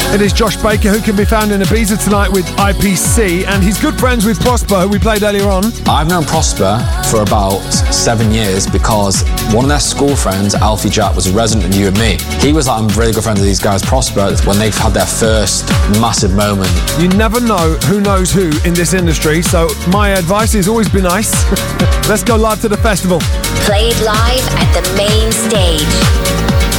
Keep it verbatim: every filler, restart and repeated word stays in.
It is Josh Baker, who can be found in Ibiza tonight with I P C, and he's good friends with Prosper, who we played earlier on. I've known Prosper for about seven years because one of their school friends, Alfie Jack, was a resident of U and Me. He was like, I'm really good friends with these guys, Prosper, when they've had their first massive moment. You never know who knows who in this industry, so my advice is always be nice. Let's go live to the festival. Played live at the main stage.